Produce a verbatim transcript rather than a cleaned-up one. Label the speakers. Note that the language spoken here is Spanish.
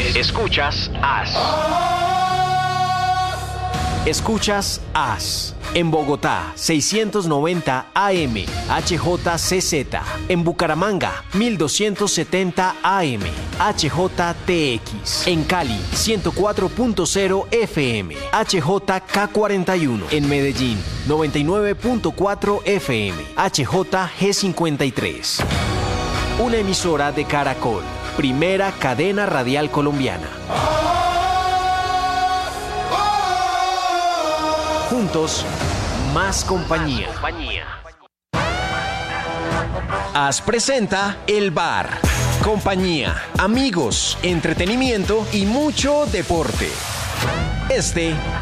Speaker 1: Escuchas As. Escuchas As. En Bogotá, seiscientos noventa A M, H J C Z. En Bucaramanga, mil doscientos setenta A M, H J T X. En Cali, ciento cuatro punto cero F M, H J K cuarenta y uno. En Medellín, noventa y nueve punto cuatro F M, H J G cincuenta y tres. Una emisora de Caracol, primera cadena radial colombiana. Juntos, más compañía. As presenta El Bar. Compañía, amigos, entretenimiento y mucho deporte. Este